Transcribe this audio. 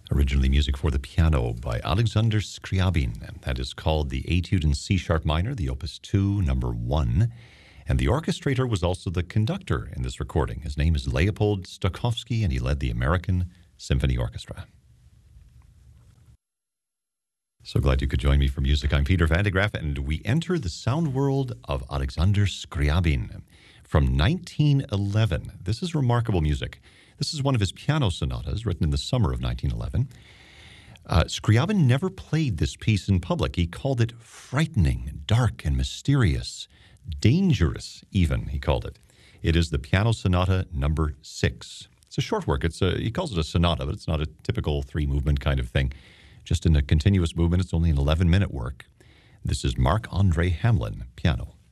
Originally music for the piano by Alexander Scriabin, and that is called the Etude in C Sharp Minor, the Opus 2, number 1. And the orchestrator was also the conductor in this recording. His name is Leopold Stokowski, and he led the American Symphony Orchestra. So glad you could join me for music. I'm Peter Van de Graaff, and we enter the sound world of Alexander Scriabin from 1911. This is remarkable music. This is one of his piano sonatas written in the summer of 1911. Scriabin never played this piece in public. He called it frightening, dark, and mysterious. Dangerous, even, he called it. It is the Piano Sonata number 6. It's a short work. He calls it a sonata, but it's not a typical 3-movement kind of thing. Just in a continuous movement. It's only an 11-minute work. This is Marc-André Hamelin, piano.